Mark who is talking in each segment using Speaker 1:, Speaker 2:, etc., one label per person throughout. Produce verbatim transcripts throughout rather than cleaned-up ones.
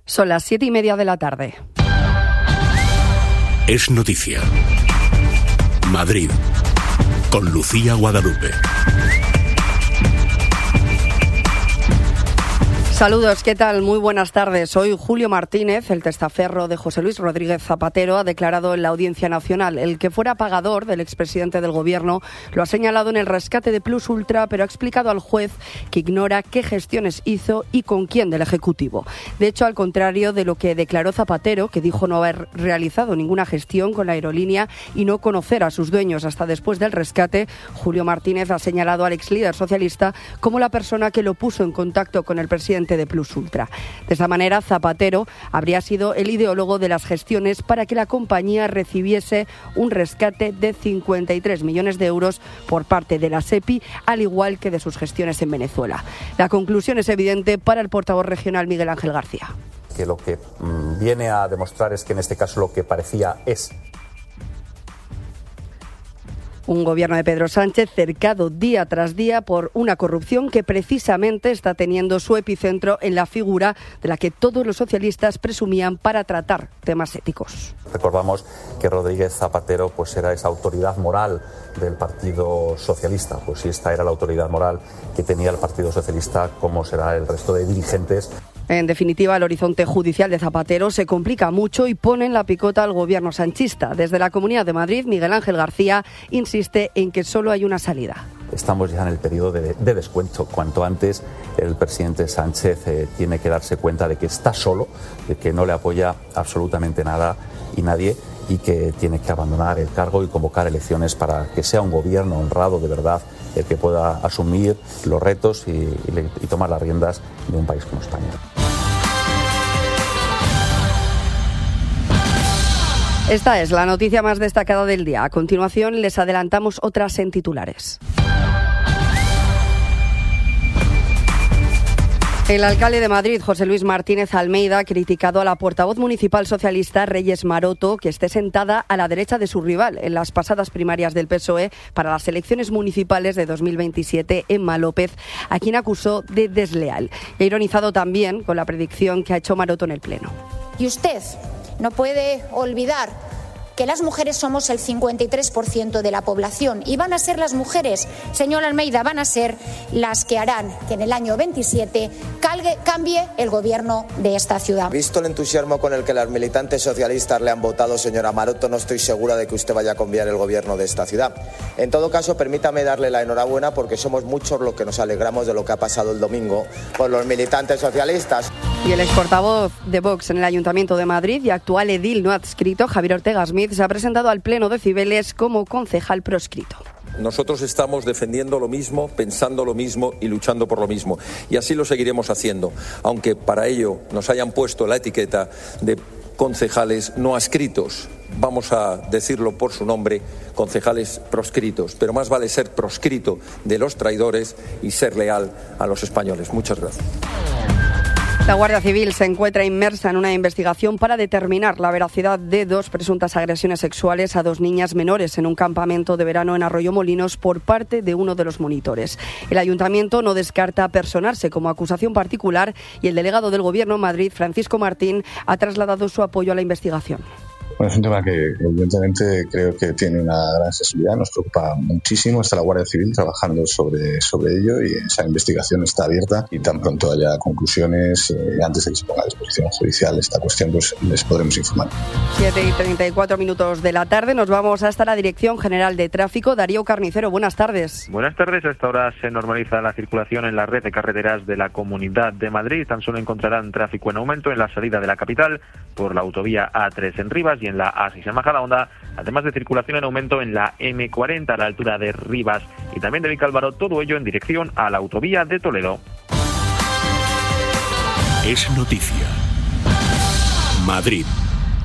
Speaker 1: Son las siete y media de la tarde.
Speaker 2: Es noticia. Madrid, con Lucía Guadalupe.
Speaker 1: Saludos, ¿qué tal? Muy buenas tardes. Hoy Julio Martínez, el testaferro de José Luis Rodríguez Zapatero, ha declarado en la Audiencia Nacional. El que fuera pagador del expresidente del Gobierno lo ha señalado en el rescate de Plus Ultra, pero ha explicado al juez que ignora qué gestiones hizo y con quién del Ejecutivo. De hecho, al contrario de lo que declaró Zapatero, que dijo no haber realizado ninguna gestión con la aerolínea y no conocer a sus dueños hasta después del rescate, Julio Martínez ha señalado al exlíder socialista como la persona que lo puso en contacto con el presidente de Plus Ultra. De esa manera, Zapatero habría sido el ideólogo de las gestiones para que la compañía recibiese un rescate de cincuenta y tres millones de euros por parte de la SEPI, al igual que de sus gestiones en Venezuela. La conclusión es evidente para el portavoz regional Miguel Ángel García.
Speaker 3: Que lo que mmm, viene a demostrar es que en este caso lo que parecía es
Speaker 1: un gobierno de Pedro Sánchez cercado día tras día por una corrupción que precisamente está teniendo su epicentro en la figura de la que todos los socialistas presumían para tratar temas éticos.
Speaker 3: Recordamos que Rodríguez Zapatero pues era esa autoridad moral del Partido Socialista. Pues si esta era la autoridad moral que tenía el Partido Socialista, ¿cómo será el resto de dirigentes?
Speaker 1: En definitiva, el horizonte judicial de Zapatero se complica mucho y pone en la picota al gobierno sanchista. Desde la Comunidad de Madrid, Miguel Ángel García insiste en que solo hay una salida.
Speaker 3: Estamos ya en el periodo de, de descuento. Cuanto antes el presidente Sánchez eh, tiene que darse cuenta de que está solo, de que no le apoya absolutamente nada y nadie, y que tiene que abandonar el cargo y convocar elecciones para que sea un gobierno honrado de verdad, el que pueda asumir los retos y, y, y tomar las riendas de un país como España.
Speaker 1: Esta es la noticia más destacada del día. A continuación les adelantamos otras en titulares. El alcalde de Madrid, José Luis Martínez Almeida, ha criticado a la portavoz municipal socialista Reyes Maroto, que esté sentada a la derecha de su rival en las pasadas primarias del P S O E para las elecciones municipales de dos mil veintisiete, Emma López, a quien acusó de desleal. Y ha ironizado también con la predicción que ha hecho Maroto en el Pleno.
Speaker 4: Y usted no puede olvidar que las mujeres somos el cincuenta y tres por ciento de la población y van a ser las mujeres, señor Almeida, van a ser las que harán que en el año veintisiete calgue, cambie el gobierno de esta ciudad.
Speaker 5: Visto el entusiasmo con el que las militantes socialistas le han votado, señora Maroto, no estoy segura de que usted vaya a cambiar el gobierno de esta ciudad. En todo caso, permítame darle la enhorabuena porque somos muchos los que nos alegramos de lo que ha pasado el domingo por los militantes socialistas.
Speaker 1: Y el exportavoz de Vox en el Ayuntamiento de Madrid y actual edil no adscrito, Javier Ortega Smith, se ha presentado al Pleno de Cibeles como concejal proscrito.
Speaker 6: Nosotros estamos defendiendo lo mismo, pensando lo mismo y luchando por lo mismo. Y así lo seguiremos haciendo, aunque para ello nos hayan puesto la etiqueta de concejales no adscritos. Vamos a decirlo por su nombre, concejales proscritos. Pero más vale ser proscrito de los traidores y ser leal a los españoles. Muchas gracias.
Speaker 1: La Guardia Civil se encuentra inmersa en una investigación para determinar la veracidad de dos presuntas agresiones sexuales a dos niñas menores en un campamento de verano en Arroyomolinos por parte de uno de los monitores. El Ayuntamiento no descarta personarse como acusación particular y el delegado del Gobierno en Madrid, Francisco Martín, ha trasladado su apoyo a la investigación.
Speaker 7: Bueno, es un tema que evidentemente creo que tiene una gran sensibilidad, nos preocupa muchísimo. Está la Guardia Civil trabajando sobre, sobre ello y esa investigación está abierta y tan pronto haya conclusiones, eh, antes de que se ponga a disposición judicial esta cuestión, pues les podremos informar.
Speaker 1: siete y treinta y cuatro minutos de la tarde, nos vamos hasta la Dirección General de Tráfico. Darío Carnicero, buenas tardes.
Speaker 8: Buenas tardes, a esta hora se normaliza la circulación en la red de carreteras de la Comunidad de Madrid. Tan solo encontrarán tráfico en aumento en la salida de la capital por la autovía A tres en Rivas y en la A seis en Majadahonda, además de circulación en aumento en la eme cuarenta a la altura de Rivas y también de Vicálvaro, todo ello en dirección a la autovía de Toledo.
Speaker 2: Es noticia. Madrid.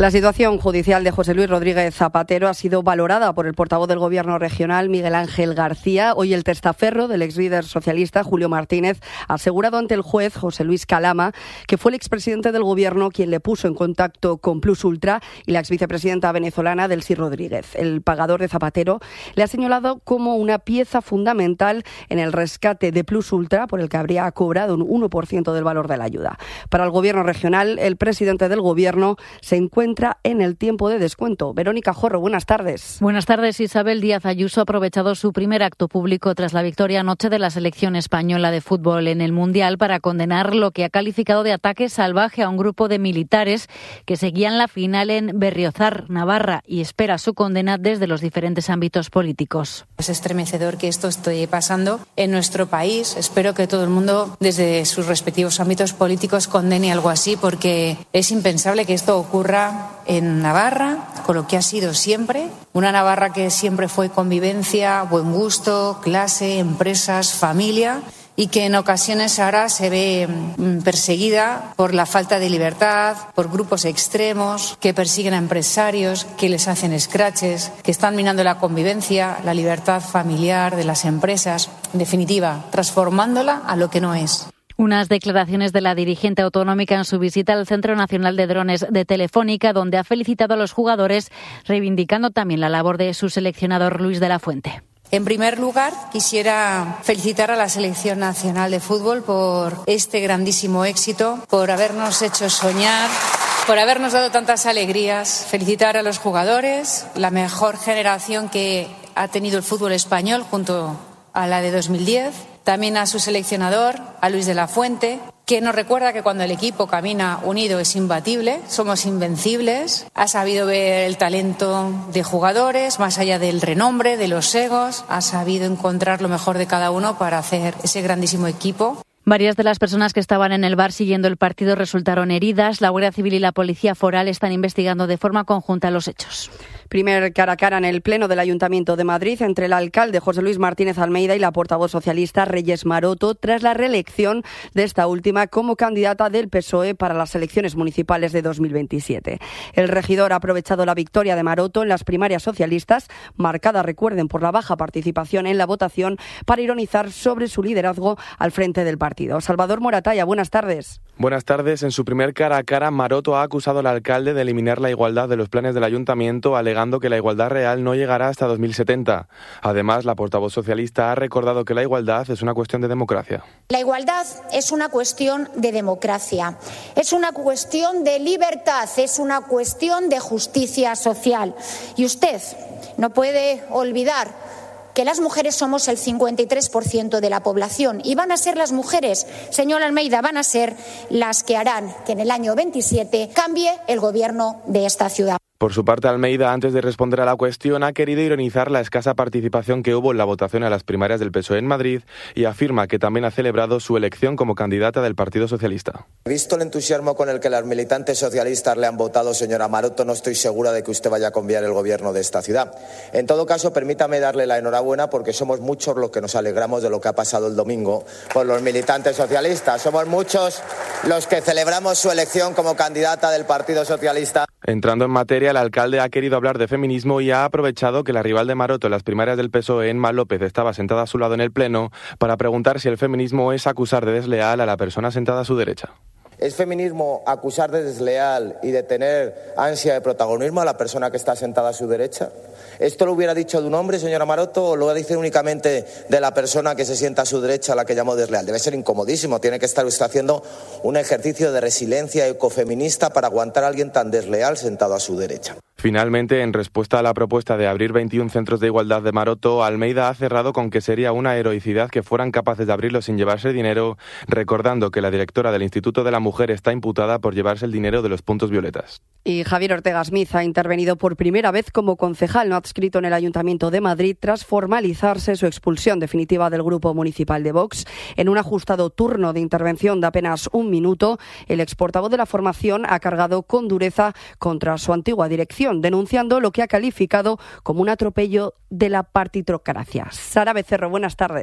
Speaker 1: La situación judicial de José Luis Rodríguez Zapatero ha sido valorada por el portavoz del Gobierno regional, Miguel Ángel García. Hoy el testaferro del ex líder socialista, Julio Martínez, ha asegurado ante el juez, José Luis Calama, que fue el expresidente del Gobierno quien le puso en contacto con Plus Ultra y la exvicepresidenta venezolana Delcy Rodríguez. El pagador de Zapatero le ha señalado como una pieza fundamental en el rescate de Plus Ultra, por el que habría cobrado un uno por ciento del valor de la ayuda. Para el Gobierno regional, el presidente del Gobierno se encuentra en el tiempo de descuento. Verónica Jorro, buenas tardes.
Speaker 9: Buenas tardes. Isabel Díaz Ayuso ha aprovechado su primer acto público tras la victoria anoche de la selección española de fútbol en el Mundial para condenar lo que ha calificado de ataque salvaje a un grupo de militares que seguían la final en Berriozar, Navarra, y espera su condena desde los diferentes ámbitos políticos.
Speaker 10: Es estremecedor que esto esté pasando en nuestro país. Espero que todo el mundo, desde sus respectivos ámbitos políticos, condene algo así, porque es impensable que esto ocurra en Navarra, con lo que ha sido siempre, una Navarra que siempre fue convivencia, buen gusto, clase, empresas, familia, y que en ocasiones ahora se ve perseguida por la falta de libertad, por grupos extremos que persiguen a empresarios, que les hacen escraches, que están minando la convivencia, la libertad familiar de las empresas, en definitiva, transformándola a lo que no es.
Speaker 9: Unas declaraciones de la dirigente autonómica en su visita al Centro Nacional de Drones de Telefónica, donde ha felicitado a los jugadores, reivindicando también la labor de su seleccionador Luis de la Fuente.
Speaker 10: En primer lugar, quisiera felicitar a la Selección Nacional de Fútbol por este grandísimo éxito, por habernos hecho soñar, por habernos dado tantas alegrías. Felicitar a los jugadores, la mejor generación que ha tenido el fútbol español junto a la de dos mil diez. También a su seleccionador, a Luis de la Fuente, que nos recuerda que cuando el equipo camina unido es imbatible, somos invencibles. Ha sabido ver el talento de jugadores, más allá del renombre, de los egos. Ha sabido encontrar lo mejor de cada uno para hacer ese grandísimo equipo.
Speaker 9: Varias de las personas que estaban en el bar siguiendo el partido resultaron heridas. La Guardia Civil y la Policía Foral están investigando de forma conjunta los hechos.
Speaker 1: Primer cara a cara en el Pleno del Ayuntamiento de Madrid entre el alcalde José Luis Martínez Almeida y la portavoz socialista Reyes Maroto tras la reelección de esta última como candidata del P S O E para las elecciones municipales de dos mil veintisiete. El regidor ha aprovechado la victoria de Maroto en las primarias socialistas, marcada, recuerden, por la baja participación en la votación, para ironizar sobre su liderazgo al frente del partido. Salvador Moratalla, buenas tardes.
Speaker 11: Buenas tardes. En su primer cara a cara, Maroto ha acusado al alcalde de eliminar la igualdad de los planes del ayuntamiento, alegando que la igualdad real no llegará hasta dos mil setenta. Además, la portavoz socialista ha recordado que la igualdad es una cuestión de democracia.
Speaker 4: La igualdad es una cuestión de democracia, es una cuestión de libertad, es una cuestión de justicia social. Y usted no puede olvidar que las mujeres somos el cincuenta y tres por ciento de la población y van a ser las mujeres, señor Almeida, van a ser las que harán que en el año veintisiete cambie el gobierno de esta ciudad.
Speaker 11: Por su parte, Almeida, antes de responder a la cuestión, ha querido ironizar la escasa participación que hubo en la votación a las primarias del P S O E en Madrid y afirma que también ha celebrado su elección como candidata del Partido Socialista.
Speaker 5: Visto el entusiasmo con el que las militantes socialistas le han votado, señora Maroto, no estoy segura de que usted vaya a cambiar el gobierno de esta ciudad. En todo caso, permítame darle la enhorabuena porque somos muchos los que nos alegramos de lo que ha pasado el domingo por los militantes socialistas. Somos muchos los que celebramos su elección como candidata del Partido Socialista.
Speaker 11: Entrando en materia, el alcalde ha querido hablar de feminismo y ha aprovechado que la rival de Maroto en las primarias del P S O E, Emma López, estaba sentada a su lado en el Pleno para preguntar si el feminismo es acusar de desleal a la persona sentada a su derecha.
Speaker 5: ¿Es feminismo acusar de desleal y de tener ansia de protagonismo a la persona que está sentada a su derecha? ¿Esto lo hubiera dicho de un hombre, señora Maroto, o lo dice únicamente de la persona que se sienta a su derecha, a la que llamo desleal? Debe ser incomodísimo. Tiene que estar usted haciendo un ejercicio de resiliencia ecofeminista para aguantar a alguien tan desleal sentado a su derecha.
Speaker 11: Finalmente, en respuesta a la propuesta de abrir veintiún centros de igualdad de Maroto, Almeida ha cerrado con que sería una heroicidad que fueran capaces de abrirlos sin llevarse dinero, recordando que la directora del Instituto de la Mujer está imputada por llevarse el dinero de los puntos violetas.
Speaker 1: Y Javier Ortega Smith ha intervenido por primera vez como concejal no adscrito en el Ayuntamiento de Madrid tras formalizarse su expulsión definitiva del Grupo Municipal de Vox. En un ajustado turno de intervención de apenas un minuto, el exportavoz de la formación ha cargado con dureza contra su antigua dirección, denunciando lo que ha calificado como un atropello de la partitocracia. Sara Becerro, buenas tardes.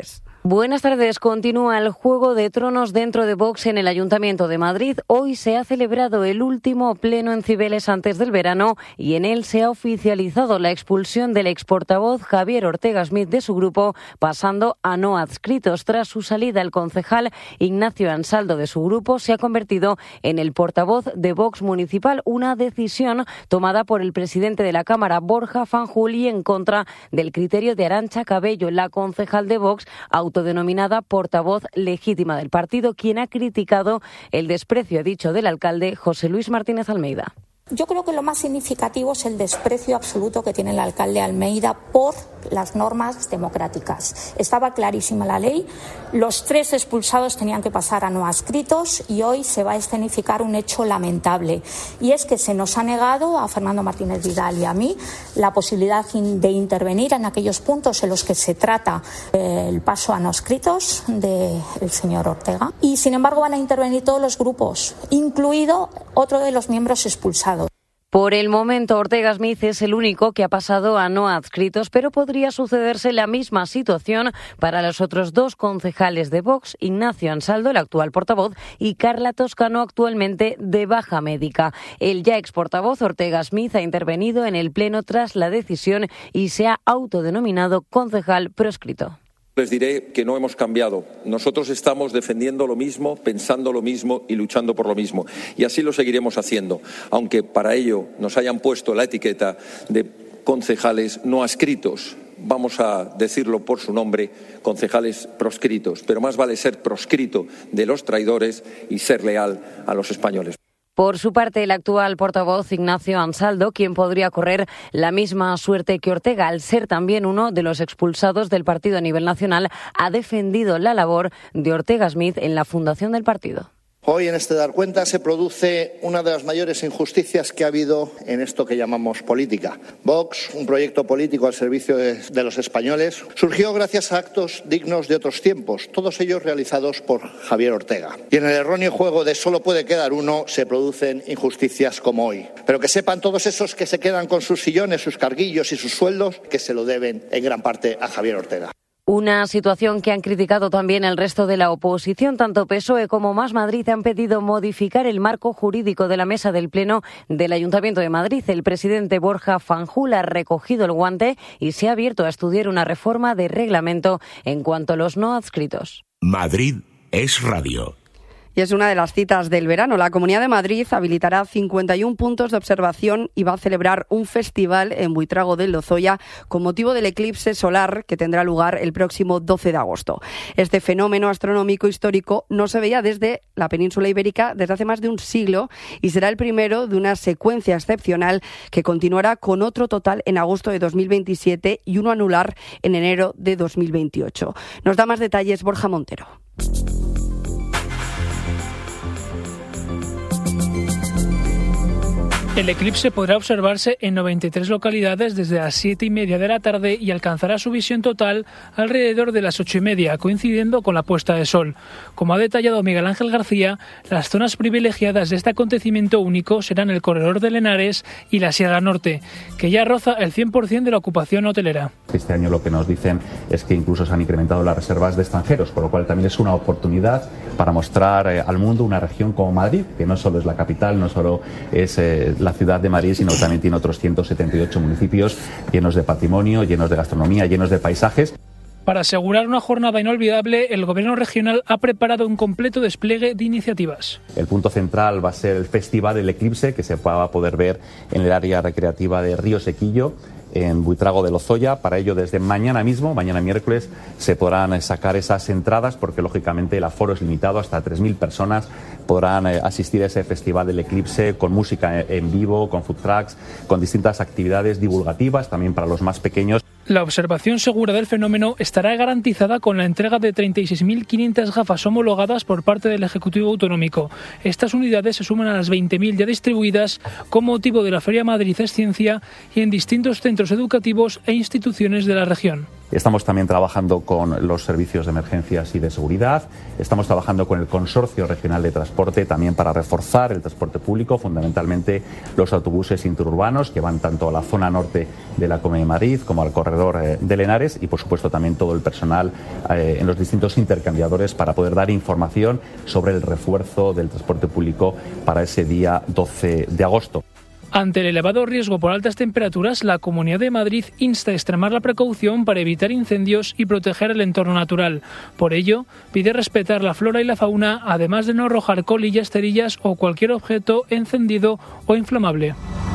Speaker 9: Buenas tardes. Continúa el Juego de Tronos dentro de Vox en el Ayuntamiento de Madrid. Hoy se ha celebrado el último pleno en Cibeles antes del verano y en él se ha oficializado la expulsión del exportavoz Javier Ortega Smith de su grupo, pasando a no adscritos. Tras su salida, el concejal Ignacio Ansaldo de su grupo se ha convertido en el portavoz de Vox municipal, una decisión tomada por el presidente de la Cámara, Borja Fanjul, y en contra del criterio de Arantxa Cabello, la concejal de Vox, autodenominada portavoz legítima del partido, quien ha criticado el desprecio, ha dicho, del alcalde José Luis Martínez Almeida.
Speaker 12: Yo creo que lo más significativo es el desprecio absoluto que tiene el alcalde Almeida por las normas democráticas. Estaba clarísima la ley, los tres expulsados tenían que pasar a no adscritos y hoy se va a escenificar un hecho lamentable. Y es que se nos ha negado a Fernando Martínez Vidal y a mí la posibilidad de intervenir en aquellos puntos en los que se trata el paso a no adscritos del señor Ortega. Y sin embargo van a intervenir todos los grupos, incluido otro de los miembros expulsados.
Speaker 9: Por el momento, Ortega Smith es el único que ha pasado a no adscritos, pero podría sucederse la misma situación para los otros dos concejales de Vox, Ignacio Ansaldo, el actual portavoz, y Carla Toscano, actualmente de baja médica. El ya ex portavoz Ortega Smith ha intervenido en el Pleno tras la decisión y se ha autodenominado concejal proscrito.
Speaker 6: Les diré que no hemos cambiado. Nosotros estamos defendiendo lo mismo, pensando lo mismo y luchando por lo mismo. Y así lo seguiremos haciendo, aunque para ello nos hayan puesto la etiqueta de concejales no adscritos. Vamos a decirlo por su nombre, concejales proscritos. Pero más vale ser proscrito de los traidores y ser leal a los españoles.
Speaker 9: Por su parte, el actual portavoz Ignacio Ansaldo, quien podría correr la misma suerte que Ortega, al ser también uno de los expulsados del partido a nivel nacional, ha defendido la labor de Ortega Smith en la fundación del partido.
Speaker 13: Hoy en este Dar Cuenta se produce una de las mayores injusticias que ha habido en esto que llamamos política. Vox, un proyecto político al servicio de, de los españoles, surgió gracias a actos dignos de otros tiempos, todos ellos realizados por Javier Ortega. Y en el erróneo juego de solo puede quedar uno se producen injusticias como hoy. Pero que sepan todos esos que se quedan con sus sillones, sus carguillos y sus sueldos, que se lo deben en gran parte a Javier Ortega.
Speaker 9: Una situación que han criticado también el resto de la oposición. Tanto P S O E como Más Madrid han pedido modificar el marco jurídico de la mesa del Pleno del Ayuntamiento de Madrid. El presidente Borja Fanjul ha recogido el guante y se ha abierto a estudiar una reforma de reglamento en cuanto a los no adscritos.
Speaker 2: Madrid es radio.
Speaker 1: Y es una de las citas del verano. La Comunidad de Madrid habilitará cincuenta y uno puntos de observación y va a celebrar un festival en Buitrago de Lozoya con motivo del eclipse solar que tendrá lugar el próximo doce de agosto. Este fenómeno astronómico histórico no se veía desde la península ibérica desde hace más de un siglo y será el primero de una secuencia excepcional que continuará con otro total en agosto de dos mil veintisiete y uno anular en enero de dos mil veintiocho. Nos da más detalles Borja Montero.
Speaker 14: El eclipse podrá observarse en noventa y tres localidades desde las siete y media de la tarde y alcanzará su visión total alrededor de las ocho y media, coincidiendo con la puesta de sol. Como ha detallado Miguel Ángel García, las zonas privilegiadas de este acontecimiento único serán el Corredor de Henares y la Sierra Norte, que ya roza el cien por ciento de la ocupación hotelera.
Speaker 3: Este año lo que nos dicen es que incluso se han incrementado las reservas de extranjeros, por lo cual también es una oportunidad para mostrar eh, al mundo una región como Madrid, que no solo es la capital, no solo es eh, la ciudad de Madrid, sino también tiene otros ciento setenta y ocho municipios llenos de patrimonio, llenos de gastronomía, llenos de paisajes.
Speaker 14: Para asegurar una jornada inolvidable, el Gobierno regional ha preparado un completo despliegue de iniciativas.
Speaker 3: El punto central va a ser el Festival del Eclipse, que se va a poder ver en el área recreativa de Río Sequillo, en Buitrago de Lozoya. Para ello, desde mañana mismo, mañana miércoles, se podrán sacar esas entradas porque, lógicamente, el aforo es limitado. Hasta tres mil personas podrán asistir a ese Festival del Eclipse con música en vivo, con food trucks, con distintas actividades divulgativas, también para los más pequeños.
Speaker 14: La observación segura del fenómeno estará garantizada con la entrega de treinta y seis mil quinientas gafas homologadas por parte del Ejecutivo Autonómico. Estas unidades se suman a las veinte mil ya distribuidas con motivo de la Feria Madrid es Ciencia y en distintos centros educativos e instituciones de la región.
Speaker 3: Estamos también trabajando con los servicios de emergencias y de seguridad. Estamos trabajando con el Consorcio Regional de Transporte también para reforzar el transporte público, fundamentalmente los autobuses interurbanos que van tanto a la zona norte de la Comunidad de Madrid como al corredor eh, de Lenares, y por supuesto también todo el personal eh, en los distintos intercambiadores para poder dar información sobre el refuerzo del transporte público para ese día doce de agosto.
Speaker 14: Ante el elevado riesgo por altas temperaturas, la Comunidad de Madrid insta a extremar la precaución para evitar incendios y proteger el entorno natural. Por ello, pide respetar la flora y la fauna, además de no arrojar colillas, cerillas o cualquier objeto encendido o inflamable.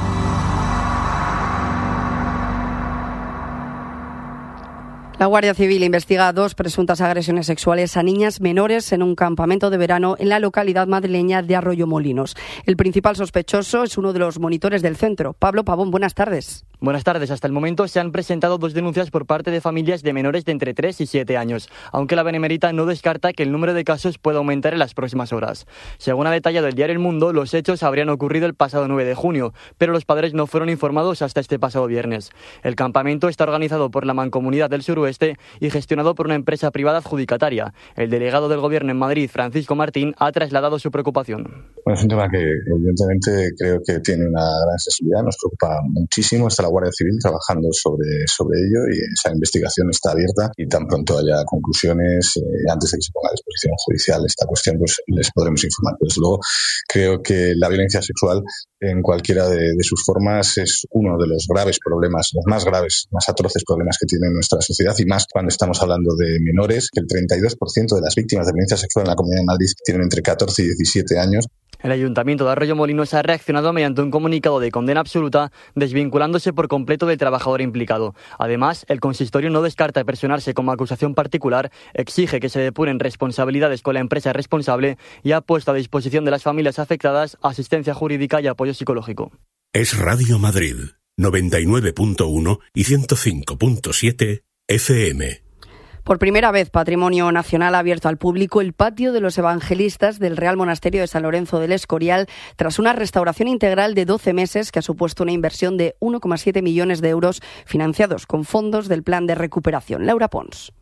Speaker 1: La Guardia Civil investiga dos presuntas agresiones sexuales a niñas menores en un campamento de verano en la localidad madrileña de Arroyomolinos. El principal sospechoso es uno de los monitores del centro. Pablo Pavón, buenas tardes.
Speaker 15: Buenas tardes. Hasta el momento se han presentado dos denuncias por parte de familias de menores de entre tres y siete años, aunque la Benemérita no descarta que el número de casos pueda aumentar en las próximas horas. Según ha detallado el diario El Mundo, los hechos habrían ocurrido el pasado nueve de junio, pero los padres no fueron informados hasta este pasado viernes. El campamento está organizado por la Mancomunidad del Suroeste y gestionado por una empresa privada adjudicataria. El delegado del Gobierno en Madrid, Francisco Martín, ha trasladado su preocupación.
Speaker 7: Bueno, es un tema que evidentemente creo que tiene una gran sensibilidad, nos preocupa muchísimo. Está la Guardia Civil trabajando sobre, sobre ello y esa investigación está abierta, y tan pronto haya conclusiones, eh, antes de que se ponga a disposición judicial esta cuestión, pues les podremos informar. Desde luego, creo que la violencia sexual en cualquiera de, de sus formas es uno de los graves problemas, los más graves, más atroces problemas que tiene nuestra sociedad, y más cuando estamos hablando de menores, que el treinta y dos por ciento de las víctimas de violencia sexual en la Comunidad de Madrid tienen entre catorce y diecisiete años.
Speaker 15: El Ayuntamiento de Arroyomolinos ha reaccionado mediante un comunicado de condena absoluta, desvinculándose por completo del trabajador implicado. Además, el consistorio no descarta personarse como acusación particular, exige que se depuren responsabilidades con la empresa responsable y ha puesto a disposición de las familias afectadas asistencia jurídica y apoyo psicológico.
Speaker 2: Es Radio Madrid, noventa y nueve punto uno y ciento cinco punto siete F M.
Speaker 1: Por primera vez, Patrimonio Nacional ha abierto al público el patio de los evangelistas del Real Monasterio de San Lorenzo del Escorial, tras una restauración integral de doce meses que ha supuesto una inversión de uno coma siete millones de euros financiados con fondos del Plan de Recuperación. Laura Pons.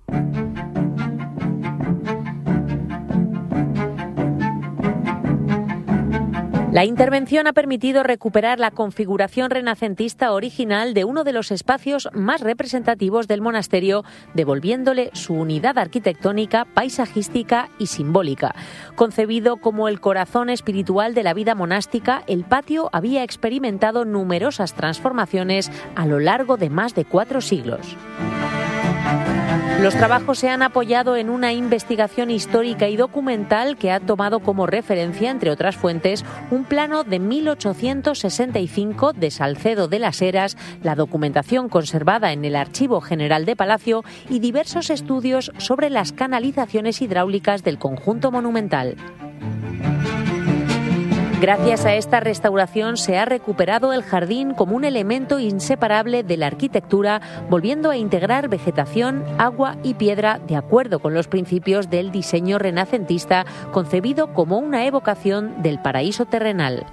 Speaker 16: La intervención ha permitido recuperar la configuración renacentista original de uno de los espacios más representativos del monasterio, devolviéndole su unidad arquitectónica, paisajística y simbólica. Concebido como el corazón espiritual de la vida monástica, el patio había experimentado numerosas transformaciones a lo largo de más de cuatro siglos. Los trabajos se han apoyado en una investigación histórica y documental que ha tomado como referencia, entre otras fuentes, un plano de mil ochocientos sesenta y cinco de Salcedo de las Heras, la documentación conservada en el Archivo General de Palacio y diversos estudios sobre las canalizaciones hidráulicas del conjunto monumental. Gracias a esta restauración se ha recuperado el jardín como un elemento inseparable de la arquitectura, volviendo a integrar vegetación, agua y piedra de acuerdo con los principios del diseño renacentista, concebido como una evocación del paraíso terrenal.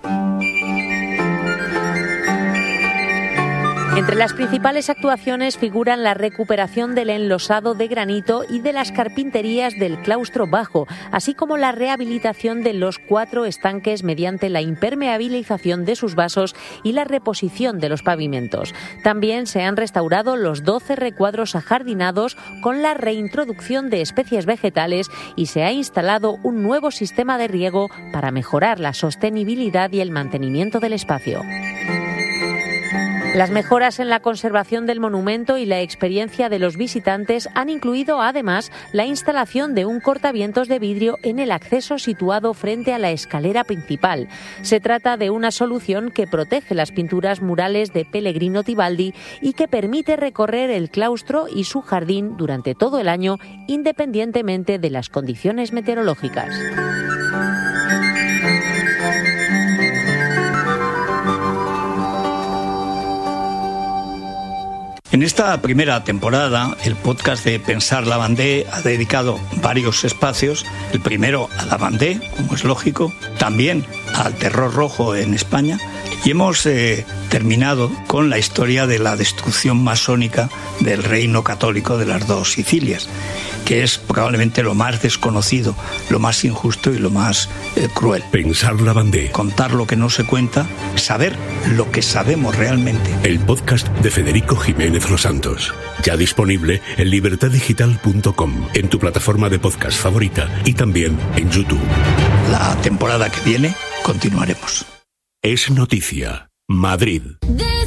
Speaker 16: Entre las principales actuaciones figuran la recuperación del enlosado de granito y de las carpinterías del claustro bajo, así como la rehabilitación de los cuatro estanques mediante la impermeabilización de sus vasos y la reposición de los pavimentos. También se han restaurado los doce recuadros ajardinados con la reintroducción de especies vegetales y se ha instalado un nuevo sistema de riego para mejorar la sostenibilidad y el mantenimiento del espacio. Las mejoras en la conservación del monumento y la experiencia de los visitantes han incluido además la instalación de un cortavientos de vidrio en el acceso situado frente a la escalera principal. Se trata de una solución que protege las pinturas murales de Pellegrino Tibaldi y que permite recorrer el claustro y su jardín durante todo el año, independientemente de las condiciones meteorológicas.
Speaker 17: En esta primera temporada, el podcast de Pensar la Vendée ha dedicado varios espacios, el primero a la Vendée, como es lógico, también al terror rojo en España Y hemos eh, terminado con la historia de la destrucción masónica del reino católico de las dos Sicilias, que es probablemente lo más desconocido, lo más injusto y lo más eh, cruel.
Speaker 2: Pensar Lavandé.
Speaker 17: Contar lo que no se cuenta, saber lo que sabemos realmente.
Speaker 2: El podcast de Federico Jiménez Los Santos. Ya disponible en libertad digital punto com, en tu plataforma de podcast favorita y también en YouTube.
Speaker 17: La temporada que viene continuaremos.
Speaker 2: Es noticia. Madrid.